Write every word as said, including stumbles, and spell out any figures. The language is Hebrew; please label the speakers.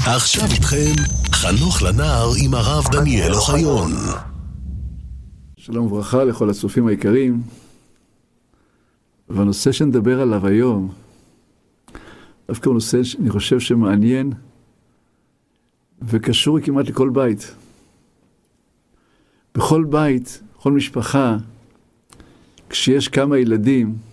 Speaker 1: עכשיו איתכם חנוך לנער עם הרב דניאל אוחיון.
Speaker 2: שלום וברכה לכל הצופים היקרים. והנושא שנדבר עליו היום, דווקא הוא נושא שאני חושב שמעניין וקשור כמעט לכל בית. בכל בית, בכל משפחה, כשיש כמה ילדים,